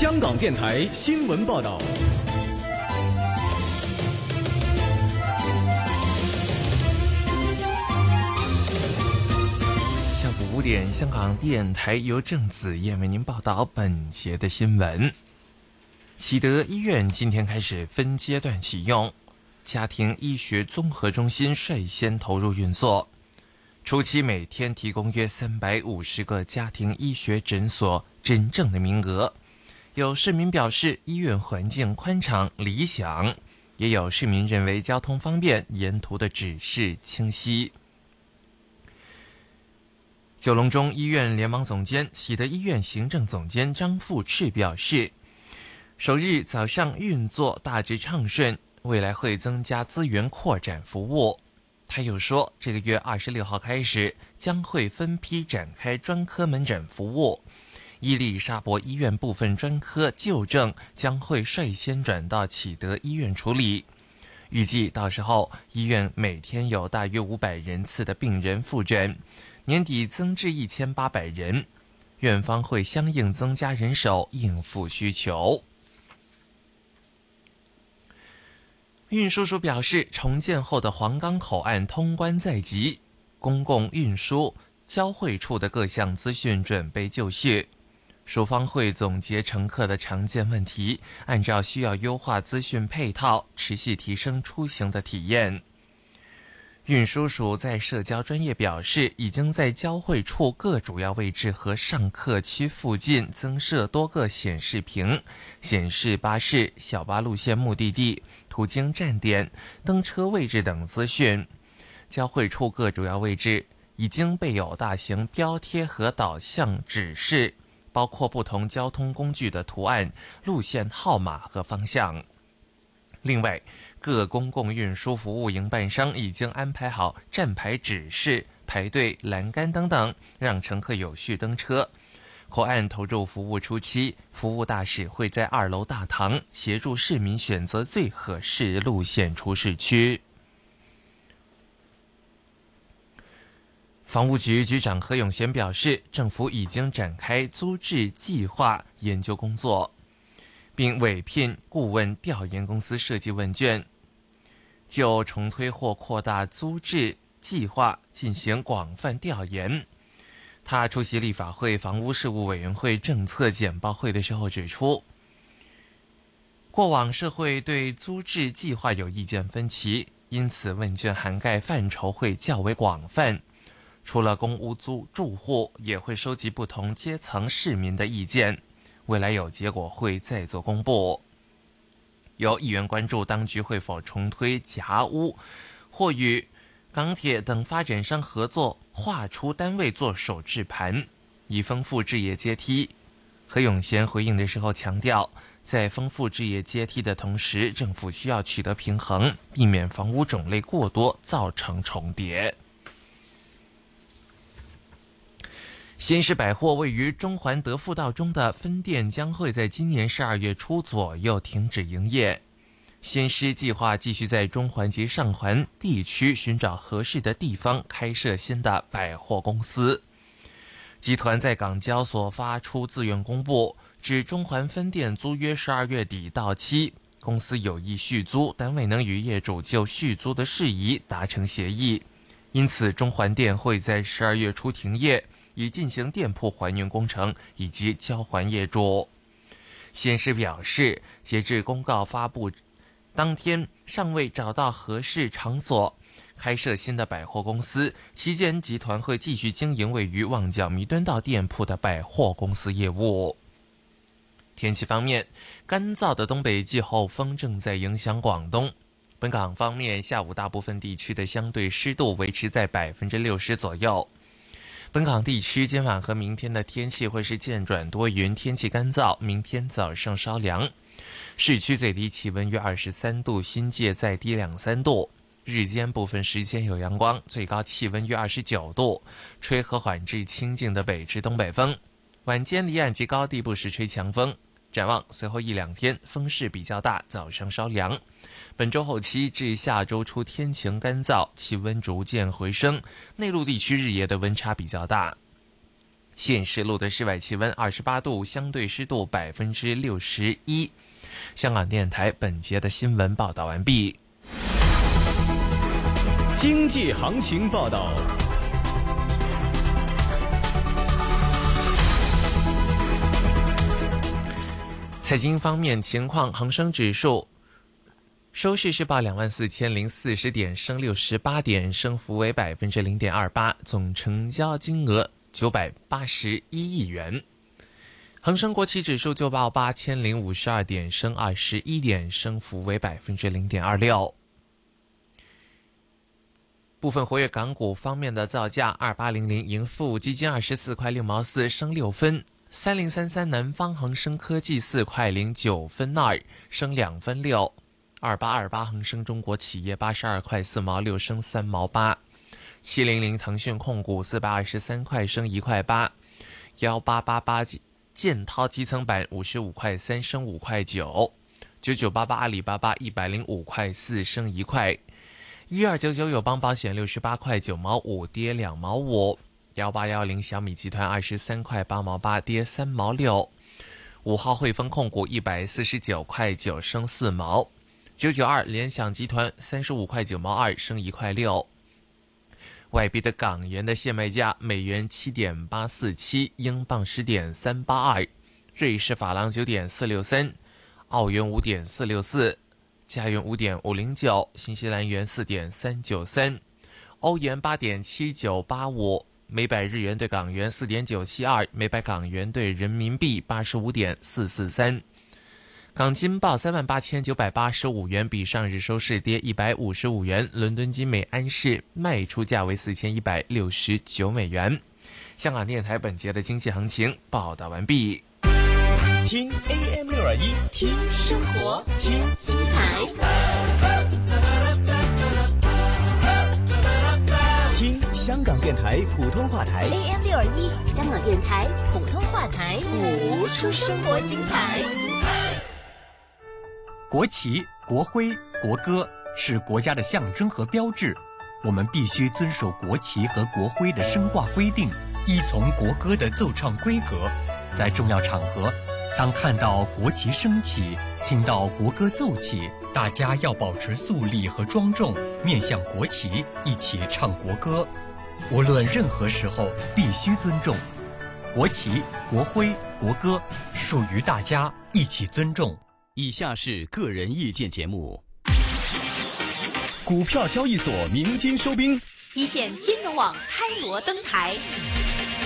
香港电台新闻报道。 下午5点，香港电台由郑子燕为您报道本节的新闻。启德医院今天开始分阶段启用，家庭医学综合中心率先投入运作。初期每天提供约350个家庭医学诊所诊症的名额。有市民表示医院环境宽敞理想，也有市民认为交通方便，沿途的指示清晰。九龙中医院联网总监、启德医院行政总监张富赤表示，首日早上运作大致畅顺，未来会增加资源扩展服务。他又说，这个月26号开始将会分批展开专科门诊服务，伊利沙伯医院部分专科旧症将会率先转到启德医院处理。预计到时候医院每天有大约500人次的病人复诊，年底增至1800人，院方会相应增加人手应付需求。运输署表示，重建后的皇岗口岸通关在即，公共运输交汇处的各项资讯准备就绪。署方会总结乘客的常见问题，按照需要优化资讯配套，持续提升出行的体验。运输署在社交专业表示，已经在交汇处各主要位置和上客区附近增设多个显示屏，显示巴士、小巴路线目的地、途经站点、登车位置等资讯。交汇处各主要位置已经备有大型标贴和导向指示，包括不同交通工具的图案、路线号码和方向。另外，各公共运输服务营办商已经安排好站牌指示、排队栏杆等等，让乘客有序登车。口岸投入服务初期，服务大使会在2楼大堂协助市民选择最合适路线出市区。房屋局局长何永贤表示，政府已经展开租置计划研究工作，并委聘顾问调研公司设计问卷，就重推或扩大租置计划进行广泛调研。他出席立法会房屋事务委员会政策简报会的时候指出，过往社会对租置计划有意见分歧，因此问卷涵盖范畴会较为广泛。除了公屋住户，也会收集不同阶层市民的意见，未来有结果会再做公布。有议员关注当局会否重推夹屋，或与港铁等发展商合作划出单位做手制盘，以丰富置业阶梯。何永贤回应的时候强调，在丰富置业阶梯的同时，政府需要取得平衡，避免房屋种类过多造成重叠。新市百货位于中环德富道中的分店将会在今年12月初左右停止营业。新市计划继续在中环及上环地区寻找合适的地方开设新的百货公司。集团在港交所发出自愿公布，指中环分店租约12月底到期，公司有意续租，但未能与业主就续租的事宜达成协议，因此中环店会在12月初停业，以进行店铺还原工程以及交还业主。新市表示，截至公告发布当天，尚未找到合适场所开设新的百货公司，期间集团会继续经营位于旺角弥敦道店铺的百货公司业务。天气方面，干燥的东北季候风正在影响广东。本港方面，下午大部分地区的相对湿度维持在60%左右。本港地区今晚和明天的天气会是渐转多云，天气干燥，明天早上稍凉。市区最低气温约23度，新界再低2-3度。日间部分时间有阳光，最高气温约29度，吹和缓至清劲的北至东北风。晚间离岸及高地不时吹强风。展望随后1-2天风势比较大，早上稍凉。本周后期至下周初天晴干燥，气温逐渐回升，内陆地区日夜的温差比较大。 现时录的室外气温28度，相对湿度61%。香港电台本节的新闻报道完毕。 经济行情报道。 财经方面情况，恒生指数收市是报24,040点，升68点，升幅为0.28%，总成交金额981亿元。恒生国企指数就报8052点，升21点，升幅为0.26%。部分活跃港股方面的造价：2800盈富基金24块6毛4，升6分；3033南方恒生科技4块09分2，升2分6；2828恒生中国企业82块4毛6，升3毛8；700腾讯控股423块，升1块8；1888建滔基层板55块3，升5块9；9988阿里巴巴105块4，升1块；1299友邦保险68块9毛5，跌2毛5；1810小米集团23块8毛8，跌3毛6；5号汇丰控股149块9，升4毛；992联想集团35块9毛2，升1块6。外币的港元的现卖价：美元7.847，英镑10.382，瑞士法郎9.463，澳元5.464，加元5.509，新西兰元4.393，欧元8.7985，每百日元对港元4.972，每百港元对人民币85.443。港金报38,985元，比上日收市跌155元。伦敦金每安士卖出价为4169美元。香港电台本节的经济行情报道完毕。 听 AM621， 听生活，听精彩， 听香港电台普通话台 AM621，香港电台普通话台，谱出生活精彩。 国旗、国徽、国歌是国家的象征和标志，我们必须遵守国旗和国徽的升挂规定，依从国歌的奏唱规格。在重要场合，当看到国旗升起，听到国歌奏起，大家要保持肃立和庄重，面向国旗，一起唱国歌。无论任何时候，必须尊重国旗、国徽、国歌，属于大家，一起尊重。 以下是个人意见节目。股票交易所鸣金收兵， 一线金融网开锣登台，